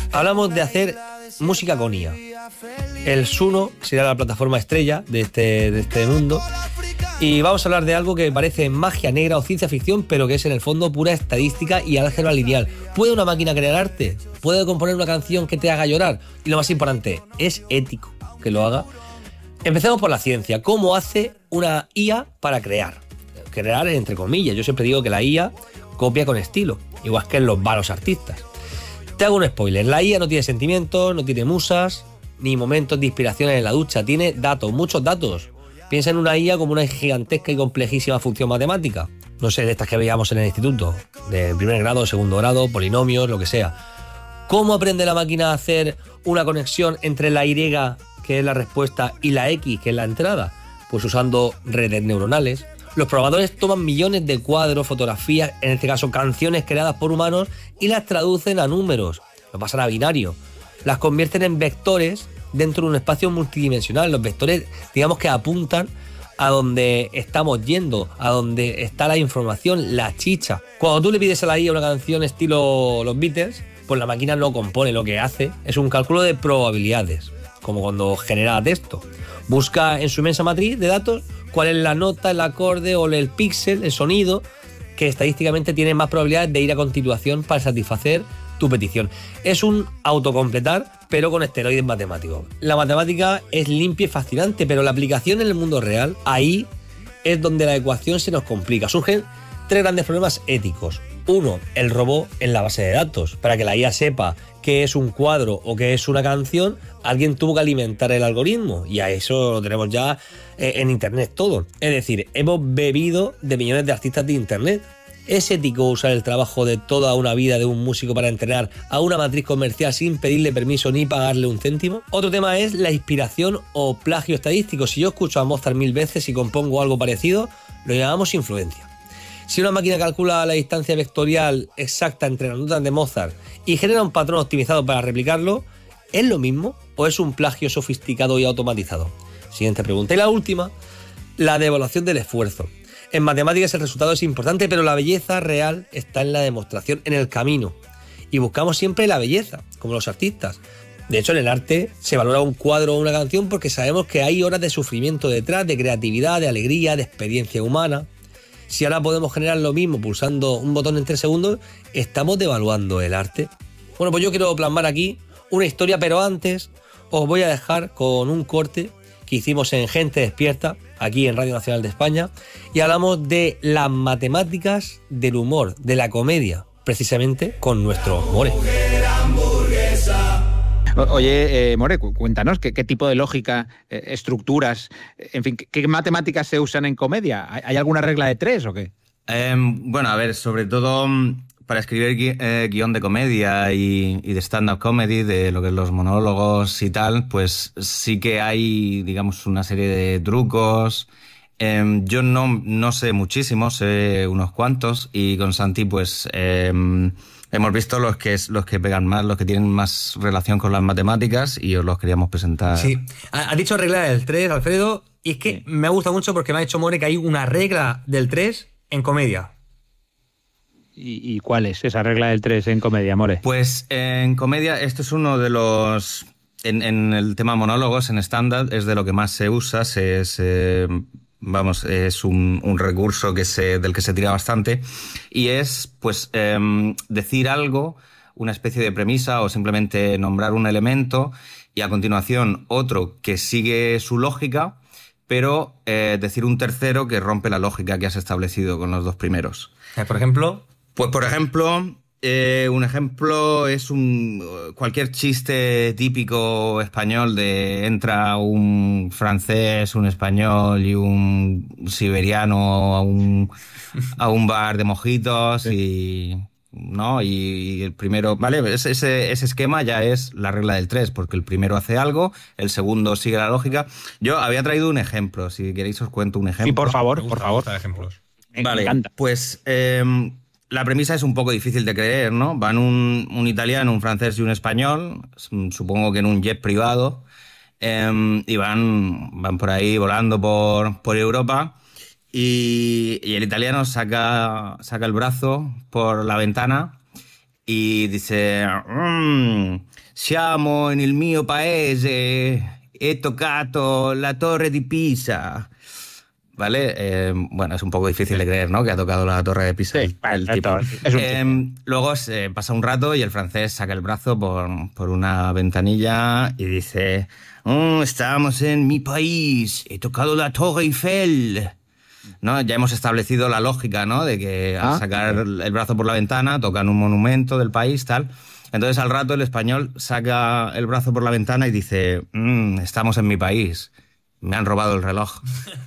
Hablamos de hacer música con IA. El Suno será la plataforma estrella de este mundo. Y vamos a hablar de algo que parece magia negra o ciencia ficción, pero que es en el fondo pura estadística y álgebra lineal. ¿Puede una máquina crear arte? ¿Puede componer una canción que te haga llorar? Y lo más importante, ¿es ético que lo haga? Empecemos por la ciencia. ¿Cómo hace una IA para crear? Crear entre comillas. Yo siempre digo que la IA copia con estilo, igual que en los malos artistas. Te hago un spoiler. La IA no tiene sentimientos, no tiene musas, ni momentos de inspiración en la ducha. Tiene datos, muchos datos. Piensa en una IA como una gigantesca y complejísima función matemática. No sé, de estas que veíamos en el instituto, de primer grado, segundo grado, polinomios, lo que sea. ¿Cómo aprende la máquina a hacer una conexión entre la Y, que es la respuesta, y la X, que es la entrada? Pues usando redes neuronales. Los programadores toman millones de cuadros, fotografías, en este caso canciones creadas por humanos, y las traducen a números, lo pasan a binario. Las convierten en vectores dentro de un espacio multidimensional. Los vectores, digamos que apuntan a donde estamos yendo, a donde está la información, la chicha. Cuando tú le pides a la IA una canción estilo los Beatles, pues la máquina no compone, lo que hace es un cálculo de probabilidades, como cuando genera texto. Busca en su inmensa matriz de datos cuál es la nota, el acorde o el píxel, el sonido, que estadísticamente tiene más probabilidades de ir a continuación para satisfacer tu petición. Es un autocompletar, pero con esteroides matemáticos. La matemática es limpia y fascinante, pero la aplicación en el mundo real, ahí es donde la ecuación se nos complica. Surgen tres grandes problemas éticos. Uno, el robo en la base de datos. Para que la IA sepa qué es un cuadro o qué es una canción, alguien tuvo que alimentar el algoritmo, y a eso lo tenemos ya en Internet todo. Es decir, hemos bebido de millones de artistas de Internet. ¿Es ético usar el trabajo de toda una vida de un músico para entrenar a una matriz comercial sin pedirle permiso ni pagarle un céntimo? Otro tema es la inspiración o plagio estadístico. Si yo escucho a Mozart 1000 veces y compongo algo parecido, lo llamamos influencia. Si una máquina calcula la distancia vectorial exacta entre las notas de Mozart y genera un patrón optimizado para replicarlo, ¿es lo mismo o es un plagio sofisticado y automatizado? Siguiente pregunta. Y la última, la devaluación del esfuerzo. En matemáticas el resultado es importante, pero la belleza real está en la demostración, en el camino. Y buscamos siempre la belleza, como los artistas. De hecho, en el arte se valora un cuadro o una canción porque sabemos que hay horas de sufrimiento detrás, de creatividad, de alegría, de experiencia humana. Si ahora podemos generar lo mismo pulsando un botón en 3 segundos, ¿estamos devaluando el arte? Bueno, pues yo quiero plasmar aquí una historia, pero antes os voy a dejar con un corte que hicimos en Gente Despierta, aquí en Radio Nacional de España, y hablamos de las matemáticas del humor, de la comedia, precisamente con nuestro More. Oye, More, cuéntanos qué tipo de lógica, estructuras, en fin, ¿qué matemáticas se usan en comedia? ¿Hay alguna regla de 3 o qué? Bueno, a ver, sobre todo para escribir guión de comedia y de stand-up comedy, de lo que es los monólogos y tal, pues sí que hay, digamos, una serie de trucos. Yo no sé muchísimo, sé unos cuantos, y con Santi pues hemos visto los que pegan más, los que tienen más relación con las matemáticas, y os los queríamos presentar. Sí, has dicho regla del 3, Alfredo, y es que sí, me gusta mucho porque me ha dicho More que hay una regla del 3 en comedia. ¿Y cuál es esa regla del 3 en comedia, More? Pues en comedia, esto es uno de los... En el tema monólogos, en stand-up, es de lo que más se usa, es un recurso del que se tira bastante, y es pues decir algo, una especie de premisa, o simplemente nombrar un elemento, y a continuación otro que sigue su lógica, pero decir un tercero que rompe la lógica que has establecido con los dos primeros. ¿Por ejemplo? Pues por ejemplo, un ejemplo es cualquier chiste típico español de entra un francés, un español y un siberiano a un bar de mojitos, y el primero, vale, ese esquema ya es la regla del 3, porque el primero hace algo, el segundo sigue la lógica. Yo había traído un ejemplo, si queréis os cuento un ejemplo. Sí, por favor. Ejemplos. Vale, me encanta. Pues la premisa es un poco difícil de creer, ¿no? Van un italiano, un francés y un español, supongo que en un jet privado, y van por ahí volando por Europa, y el italiano saca el brazo por la ventana y dice, siamo nel mio paese, he toccato la torre di Pisa. ¿Vale? Bueno, es un poco difícil de creer, ¿no? Que ha tocado la torre de Pisa. Sí, el tipo. Luego se pasa un rato y el francés saca el brazo por una ventanilla y dice, estamos en mi país, he tocado la Torre Eiffel. ¿No? Ya hemos establecido la lógica, ¿no? De que al sacar el brazo por la ventana tocan un monumento del país, tal. Entonces al rato el español saca el brazo por la ventana y dice, estamos en mi país, me han robado el reloj.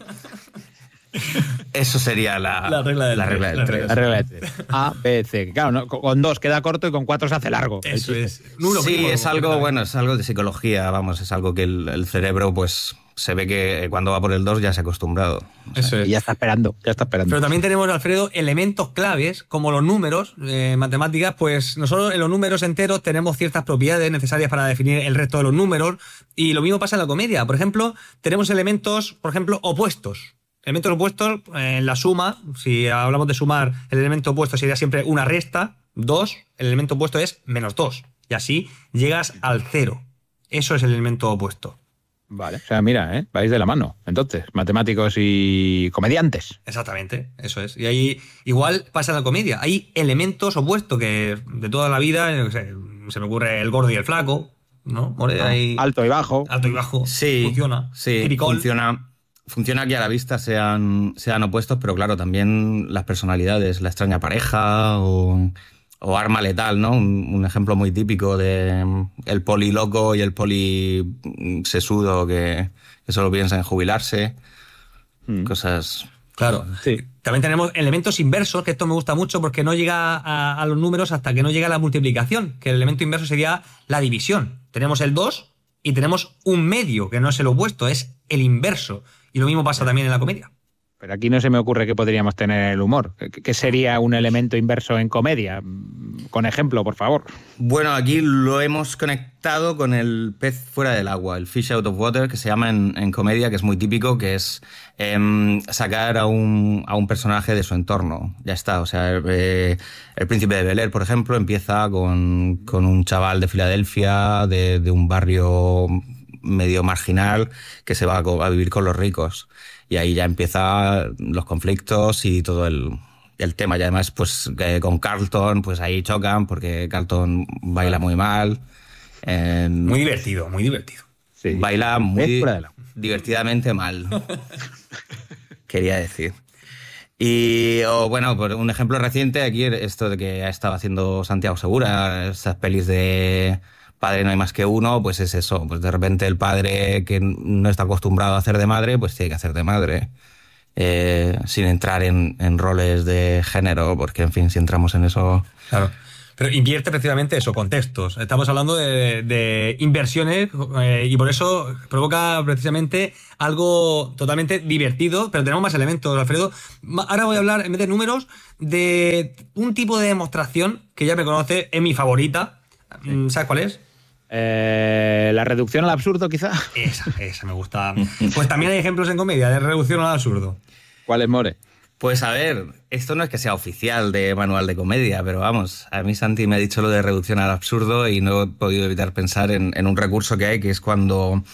Eso sería la regla del 3. La regla del 3. A, B, C. Claro, ¿no? Con 2 queda corto y con 4 se hace largo. Eso es. Sí, es algo, bueno, es algo de psicología, vamos, es algo que el cerebro, pues, se ve que cuando va por el 2 ya se ha acostumbrado. Eso es. Y ya está esperando. Pero también tenemos, Alfredo, elementos claves, como los números, matemáticas, pues nosotros en los números enteros tenemos ciertas propiedades necesarias para definir el resto de los números, y lo mismo pasa en la comedia. Por ejemplo, tenemos elementos, opuestos. Elementos opuestos, en la suma, si hablamos de sumar, el elemento opuesto sería siempre una resta, 2, el elemento opuesto es -2, y así llegas al 0. Eso es el elemento opuesto. Vale. O sea, mira, vais de la mano, entonces, matemáticos y comediantes. Exactamente, eso es. Y ahí igual pasa en la comedia. Hay elementos opuestos que de toda la vida, se me ocurre el gordo y el flaco, ¿no? Hay alto y bajo. Alto y bajo. Sí, funciona. Sí, funciona que a la vista sean opuestos, pero claro, también las personalidades, la extraña pareja o arma letal, ¿no? Un ejemplo muy típico de el poli loco y el poli sesudo que solo piensa en jubilarse. Cosas... Claro. Sí. También tenemos elementos inversos, que esto me gusta mucho porque no llega a los números hasta que no llega a la multiplicación, que el elemento inverso sería la división. Tenemos el 2 y tenemos un medio, que no es el opuesto, es el inverso. Y lo mismo pasa también en la comedia. Pero aquí no se me ocurre que podríamos tener el humor. ¿Qué sería un elemento inverso en comedia? Con ejemplo, por favor. Bueno, aquí lo hemos conectado con el pez fuera del agua, el fish out of water, que se llama en comedia, que es muy típico, que es sacar a un personaje de su entorno. Ya está, o sea, el Príncipe de Bel-Air, por ejemplo, empieza con un chaval de Filadelfia, de un barrio medio marginal, que se va a vivir con los ricos. Y ahí ya empiezan los conflictos y todo el tema. Y además, pues con Carlton, pues ahí chocan porque Carlton baila muy mal. Muy divertido, muy divertido. Sí. Baila muy divertidamente mal. Quería decir. Y bueno, por un ejemplo reciente, aquí esto de que ha estado haciendo Santiago Segura, estas pelis de Padre no hay más que uno, pues es eso. Pues de repente el padre que no está acostumbrado a hacer de madre, pues tiene que hacer de madre. Sin entrar en roles de género, porque en fin, si entramos en eso... Claro. Pero invierte precisamente eso, contextos. Estamos hablando de inversiones y por eso provoca precisamente algo totalmente divertido, pero tenemos más elementos, Alfredo. Ahora voy a hablar, en vez de números, de un tipo de demostración que ya me conoce, es mi favorita. Sí. ¿Sabes cuál es? La reducción al absurdo, quizá. Esa me gusta. Pues también hay ejemplos en comedia de reducción al absurdo. ¿Cuál es, More? Pues a ver, esto no es que sea oficial de manual de comedia, pero vamos, a mí Santi me ha dicho lo de reducción al absurdo y no he podido evitar pensar en un recurso que hay, que es cuando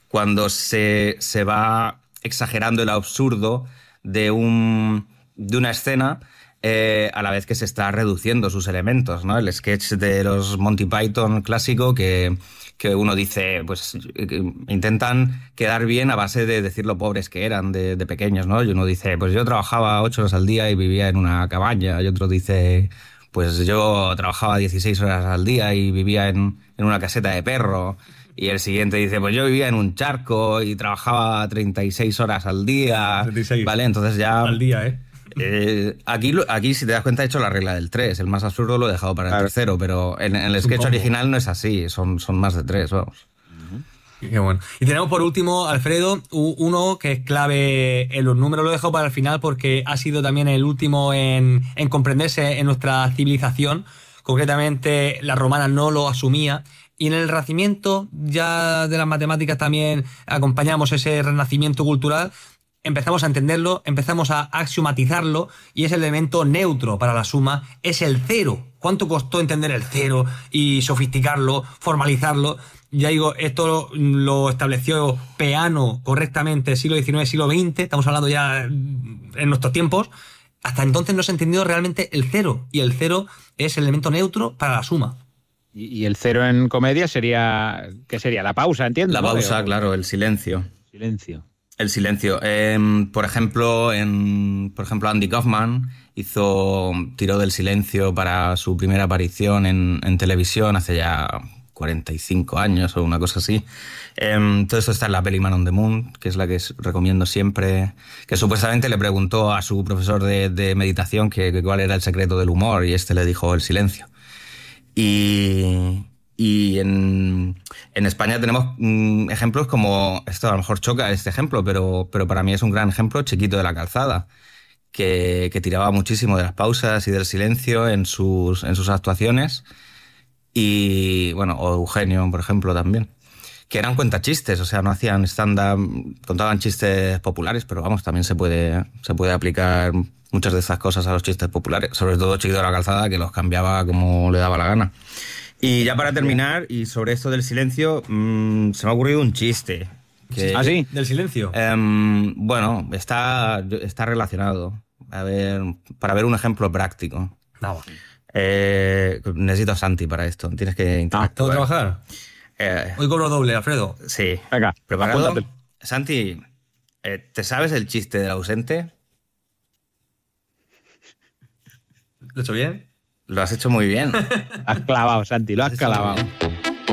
se va exagerando el absurdo de una escena a la vez que se está reduciendo sus elementos, ¿no? El sketch de los Monty Python clásico que uno dice, pues intentan quedar bien a base de decir lo pobres que eran de pequeños, ¿no? Y uno dice, pues yo trabajaba 8 horas al día y vivía en una cabaña. Y otro dice, pues yo trabajaba 16 horas al día y vivía en una caseta de perro. Y el siguiente dice, pues yo vivía en un charco y trabajaba 36 horas al día. 36. Vale, entonces ya... Al día, ¿eh? Aquí, si te das cuenta, he hecho la regla del 3. El más absurdo lo he dejado para el tercero, pero en el sketch original no es así. Son más de 3, vamos. Qué bueno. Y tenemos por último, Alfredo, uno que es clave en los números. Lo he dejado para el final porque ha sido también el último en comprenderse en nuestra civilización. Concretamente, la romana no lo asumía. Y en el Renacimiento, ya de las matemáticas también acompañamos ese renacimiento cultural. empezamos a entenderlo, empezamos a axiomatizarlo y es el elemento neutro para la suma, es el cero. ¿Cuánto costó entender el cero y sofisticarlo, formalizarlo? Ya digo, esto lo estableció Peano correctamente siglo XIX, siglo XX, estamos hablando ya en nuestros tiempos. Hasta entonces no se ha entendido realmente el cero, y el cero es el elemento neutro para la suma. Y el cero en comedia sería, ¿qué sería? La pausa, entiendo. La pausa, claro, el silencio. Silencio. El silencio. Por ejemplo, Andy Kaufman tiró del silencio para su primera aparición en televisión hace ya 45 años o una cosa así. Todo esto está en la peli Man on the Moon, que es la que recomiendo siempre, que supuestamente le preguntó a su profesor de meditación que cuál era el secreto del humor, y este le dijo el silencio. Y en España tenemos ejemplos como, esto a lo mejor choca este ejemplo, pero para mí es un gran ejemplo, Chiquito de la Calzada, que tiraba muchísimo de las pausas y del silencio en sus actuaciones. Y bueno, o Eugenio, por ejemplo, también, que eran cuentachistes, o sea, no hacían stand-up, contaban chistes populares, pero vamos, también se puede aplicar muchas de estas cosas a los chistes populares, sobre todo Chiquito de la Calzada, que los cambiaba como le daba la gana. Y ya para terminar, y sobre esto del silencio, se me ha ocurrido un chiste. ¿Ah, sí? ¿Del silencio? Bueno, está relacionado. A ver, para ver un ejemplo práctico. Vamos. Necesito a Santi para esto. Tienes que interactuar. ¿Tengo que trabajar? Hoy cobro doble, Alfredo. Sí. Venga, ¿Preparado? apúntate. Santi, ¿te sabes el chiste del ausente? ¿Lo he hecho bien? Lo has hecho muy bien. Lo has clavado, Santi, lo has clavado.